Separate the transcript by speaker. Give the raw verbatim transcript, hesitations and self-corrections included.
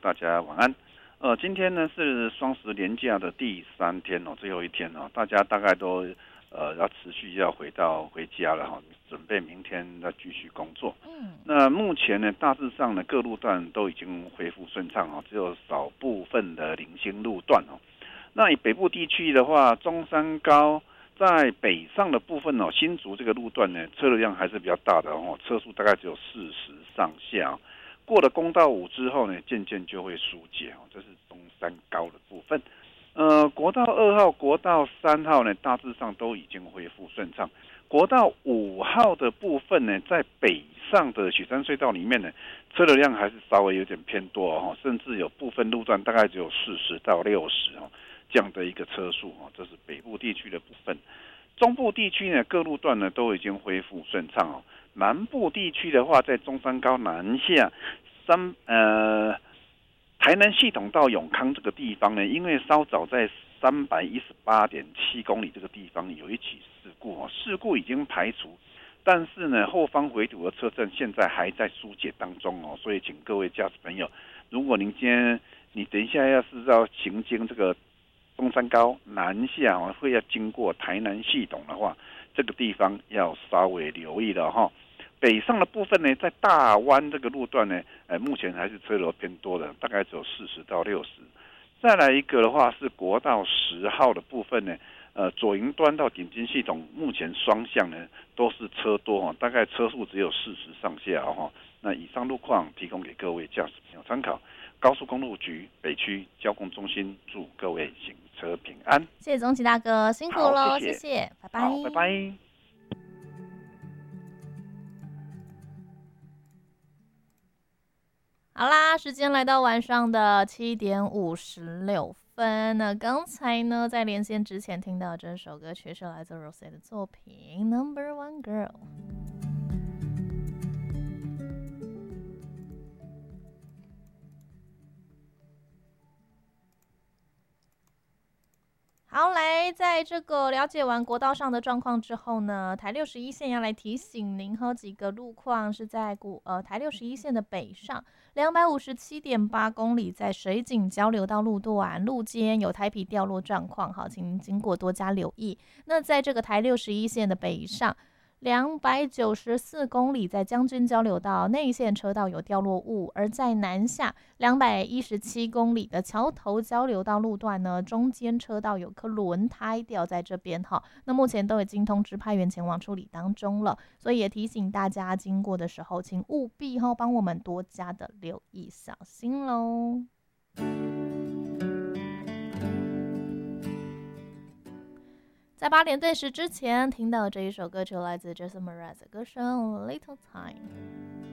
Speaker 1: 大家晚安。呃，今天呢是双十连假的第三天哦，最后一天哦，大家大概都呃要持续要回到回家了哈、哦，准备明天要继续工作。
Speaker 2: 嗯，
Speaker 1: 那目前呢，大致上呢各路段都已经恢复顺畅哦，只有少部分的零星路段哦。那以北部地区的话，中山高在北上的部分哦，新竹这个路段呢，车流量还是比较大的哦，车速大概只有四十上下、哦。过了公道五之后呢，渐渐就会疏解哦，这是中山高的部分。呃，国道二号、国道三号呢，大致上都已经恢复顺畅。国道五号的部分呢，在北上的雪山隧道里面呢，车流量还是稍微有点偏多哦，甚至有部分路段大概只有四十到六十哦这样的一个车速哦，这是北部地区的部分。中部地区呢，各路段呢都已经恢复顺畅哦。南部地区的话，在中山高南下三呃台南系统到永康这个地方呢，因为稍早在三百一十八点七公里这个地方有一起事故哦，事故已经排除，但是呢后方回堵的车阵现在还在疏解当中哦，所以请各位驾驶朋友，如果您今天你等一下要是要行经这个中山高南下会要经过台南系统的话，这个地方要稍微留意了哈。北上的部分呢，在大湾这个路段呢，呃，目前还是车流偏多的，大概只有四十到六十。再来一个的话是国道十号的部分呢，呃，左营端到顶金系统，目前双向呢都是车多哦，大概车速只有四十上下哦。那以上路况提供给各位驾驶朋友参考。高速公路局北区交通中心祝各位行车平安。
Speaker 2: 谢谢宗奇大哥，辛苦
Speaker 1: 好，谢
Speaker 2: 喽，谢
Speaker 1: 谢。
Speaker 2: 谢，拜拜。
Speaker 1: 好，拜拜。
Speaker 2: 好啦，时间来到晚上的七点五十六分。那刚才呢，在连线之前听到这首歌曲是来自 Rosé 的作品《Number One Girl》。好，来，在这个了解完国道上的状况之后呢，台六十一线要来提醒您和几个路况是在古呃台六十一线的北上两百五十七点八公里，在水井交流道路段路肩有台皮掉落状况，好，请您经过多加留意。那在这个台六十一线的北上两百九十四公里，在将军交流道内线车道有掉落物，而在南下两百一十七公里的桥头交流道路段呢，中间车道有颗轮胎掉在这边哈，那目前都已经通知派员前往处理当中了，所以也提醒大家经过的时候，请务必哈帮我们多加的留意小心喽。在八点对时之前听到这一首歌曲，来自 Jason Mraz 的歌声《Little Time》。